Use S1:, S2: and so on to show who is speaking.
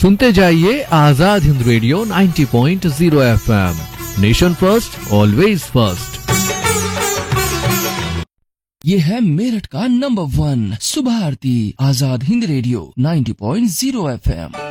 S1: सुनते जाइए Azad Hind radio 90.0 FM, nation first always first.
S2: ये है मेरठ का नंबर 1 सुबह आरती, आजाद हिंद रेडियो 90.0 FM।